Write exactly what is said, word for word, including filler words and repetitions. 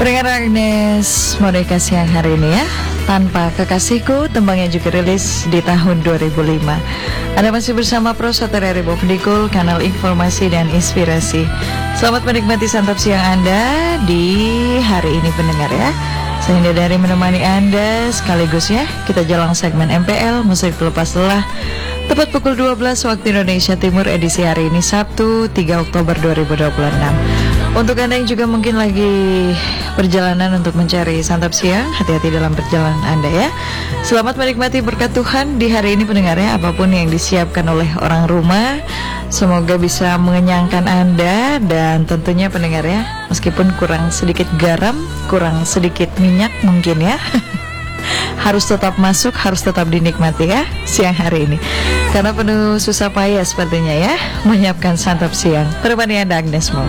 Pendengar Agnes Modeka siang hari ini ya, Tanpa Kekasihku, tembangnya juga rilis di tahun dua ribu lima. Anda masih bersama Pro Satria Rebo Pendikul, kanal informasi dan inspirasi. Selamat menikmati santap siang Anda di hari ini pendengar ya. Saya dari menemani Anda sekaligus ya, kita jalan segmen M P L Musik Pelepas Lelah. Tepat pukul dua belas waktu Indonesia Timur, edisi hari ini Sabtu tiga Oktober dua ribu dua puluh enam. Untuk Anda yang juga mungkin lagi perjalanan untuk mencari santap siang, hati-hati dalam perjalanan Anda ya. Selamat menikmati berkat Tuhan di hari ini pendengarnya. Apapun yang disiapkan oleh orang rumah, semoga bisa mengenyangkan Anda. Dan tentunya pendengarnya, meskipun kurang sedikit garam, kurang sedikit minyak mungkin ya, harus tetap masuk, harus tetap dinikmati ya siang hari ini. Karena penuh susah payah sepertinya ya menyiapkan santap siang. Terima kasih Anda Agnes Mo.